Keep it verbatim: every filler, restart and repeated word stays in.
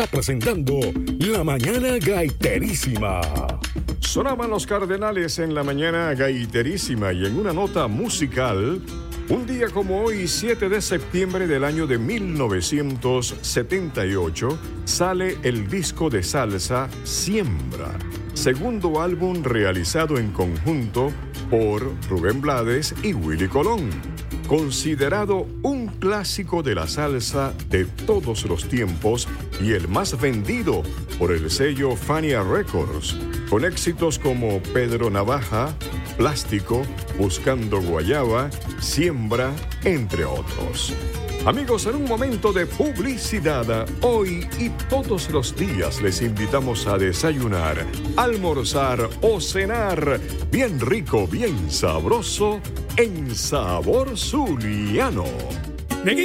presentando La Mañana Gaiterísima. Sonaban los Cardenales en La Mañana Gaiterísima y en una nota musical, un día como hoy, siete de septiembre del año de mil novecientos setenta y ocho, sale el disco de salsa Siembra, segundo álbum realizado en conjunto por Rubén Blades y Willy Colón, considerado un clásico de la salsa de todos los tiempos y el más vendido por el sello Fania Records, con éxitos como Pedro Navaja, Plástico, Buscando Guayaba, Siembra, entre otros. Amigos, en un momento de publicidad, hoy y todos los días les invitamos a desayunar, almorzar o cenar bien rico, bien sabroso, en Sabor Zuliano.